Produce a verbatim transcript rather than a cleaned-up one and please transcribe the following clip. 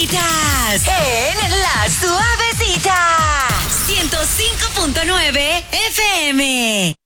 Suavecitas. En La Suavecita. ciento cinco punto nueve F M.